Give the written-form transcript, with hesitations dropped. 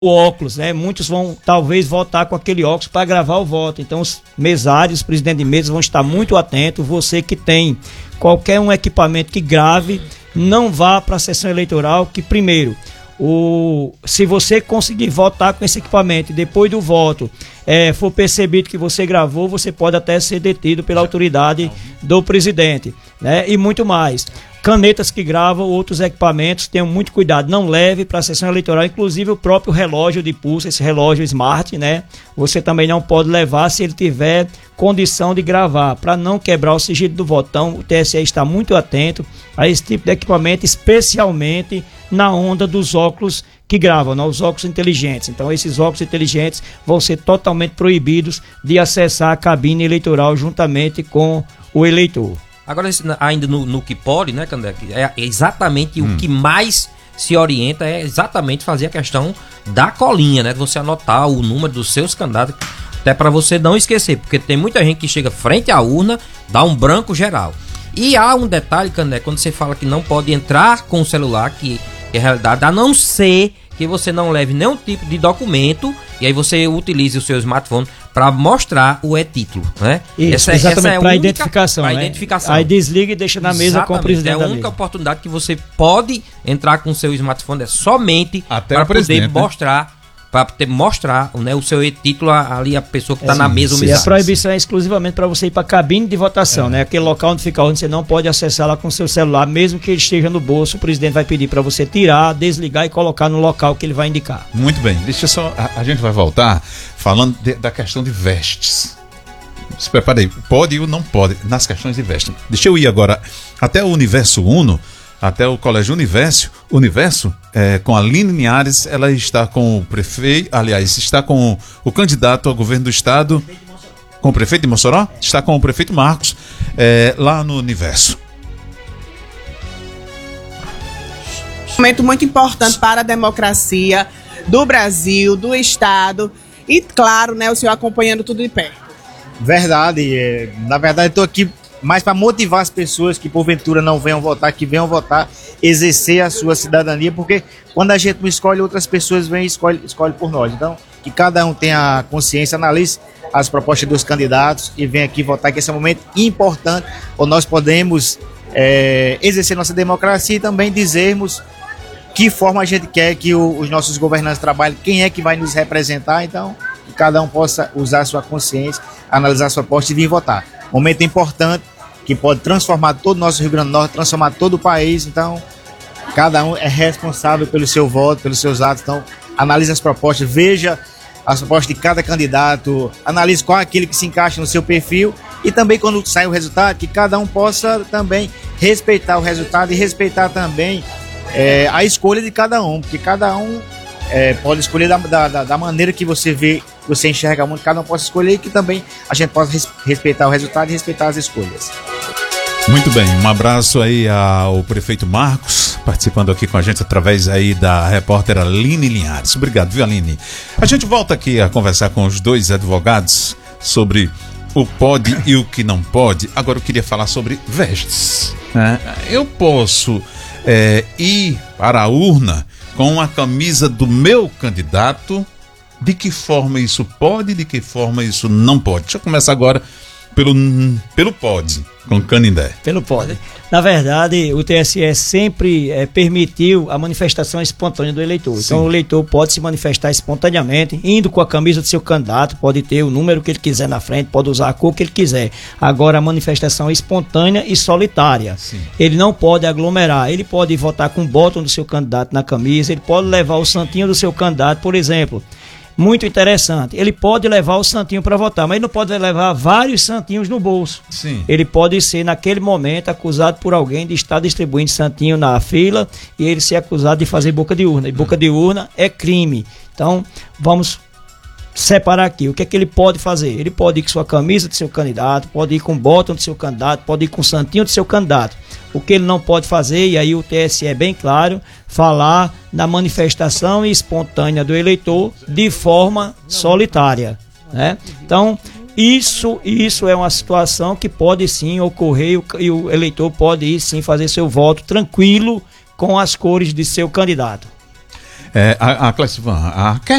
o óculos, né? Muitos vão talvez votar com aquele óculos para gravar o voto. Então os mesários, os presidentes de mesas vão estar muito atentos. Você que tem qualquer um equipamento que grave, não vá para a sessão eleitoral, que primeiro, se você conseguir votar com esse equipamento e depois do voto for percebido que você gravou, você pode até ser detido pela autoridade do presidente, né? E muito mais. Canetas que gravam, outros equipamentos, tenham muito cuidado, não leve para a sessão eleitoral, inclusive o próprio relógio de pulso, esse relógio smart, né? Você também não pode levar se ele tiver condição de gravar, para não quebrar o sigilo do voto. Então, o TSE está muito atento a esse tipo de equipamento, especialmente na onda dos óculos que gravam, né? Os óculos inteligentes. Então, esses óculos inteligentes vão ser totalmente proibidos de acessar a cabine eleitoral juntamente com o eleitor. Agora, ainda no que pode, né, Candé? É exatamente o que mais se orienta é exatamente fazer a questão da colinha, né? De você anotar o número dos seus candidatos, até para você não esquecer, porque tem muita gente que chega frente à urna, dá um branco geral. E há um detalhe, Candé, quando você fala que não pode entrar com o celular, que é realidade, a não ser que você não leve nenhum tipo de documento, e aí você utilize o seu smartphone para mostrar o e-título, né? Isso, exatamente, para identificação, né? Identificação. Aí desliga e deixa na mesa exatamente, com o presidente da mesa. É a única oportunidade que você pode entrar com o seu smartphone, é somente para poder mostrar, né, o seu e-título ali, a pessoa que está na mesa. E a proibição é exclusivamente para você ir para a cabine de votação, né? Aquele local onde fica, onde você não pode acessar lá com o seu celular, mesmo que ele esteja no bolso, o presidente vai pedir para você tirar, desligar e colocar no local que ele vai indicar. Muito bem, deixa só, a gente vai voltar falando da questão de vestes. Se prepare aí, pode ou não pode, nas questões de vestes. Deixa eu ir agora até o Universo Uno, até o Colégio Universo, com a Aline Linhares. Ela está com o prefeito, aliás, está com o candidato ao governo do estado, com o prefeito de Mossoró, está com o prefeito Marcos, lá no Universo. Momento muito importante para a democracia do Brasil, do estado e, claro, né, o senhor acompanhando tudo de perto. Verdade, na verdade estou aqui mais para motivar as pessoas que porventura não venham votar, que venham votar, exercer a sua cidadania, porque quando a gente não escolhe, outras pessoas vêm e escolhem por nós. Então, que cada um tenha consciência, analise as propostas dos candidatos e venha aqui votar, que esse é um momento importante, onde nós podemos exercer nossa democracia e também dizermos que forma a gente quer que os nossos governantes trabalhem, quem é que vai nos representar. Então, que cada um possa usar a sua consciência, analisar a sua proposta e vir votar. Momento importante que pode transformar todo o nosso Rio Grande do Norte, transformar todo o país. Então, cada um é responsável pelo seu voto, pelos seus atos. Então, analise as propostas, veja as propostas de cada candidato, analise qual é aquele que se encaixa no seu perfil e também quando sai o resultado, que cada um possa também respeitar o resultado e respeitar também a escolha de cada um, porque cada um pode escolher da maneira que você vê, você enxerga muito, cada um possa escolher e que também a gente possa respeitar o resultado e respeitar as escolhas. Muito bem, um abraço aí ao prefeito Marcos, participando aqui com a gente através aí da repórter Aline Linhares. Obrigado, viu, Aline? A gente volta aqui a conversar com os dois advogados sobre o pode e o que não pode. Agora eu queria falar sobre vestes, né? Eu posso ir para a urna com a camisa do meu candidato? De que forma isso pode e de que forma isso não pode? Deixa eu começar agora pelo pode, com Canindé. Pelo pode. Na verdade, o TSE sempre permitiu a manifestação espontânea do eleitor. Sim. Então o eleitor pode se manifestar espontaneamente, indo com a camisa do seu candidato, pode ter o número que ele quiser na frente, pode usar a cor que ele quiser. Agora a manifestação é espontânea e solitária. Sim. Ele não pode aglomerar, ele pode votar com o botão do seu candidato na camisa, ele pode levar o santinho do seu candidato, por exemplo. Muito interessante. Ele pode levar o santinho para votar, mas ele não pode levar vários santinhos no bolso. Sim. Ele pode ser, naquele momento, acusado por alguém de estar distribuindo santinho na fila e ele ser acusado de fazer boca de urna. E boca de urna é crime. Então, vamos separar aqui. O que é que ele pode fazer? Ele pode ir com sua camisa do seu candidato, pode ir com o botão do seu candidato, pode ir com o santinho do seu candidato. O que ele não pode fazer, e aí o TSE é bem claro, falar na manifestação espontânea do eleitor de forma solitária, né? Então, isso é uma situação que pode sim ocorrer e o eleitor pode ir sim fazer seu voto tranquilo com as cores de seu candidato. A Clecivan, a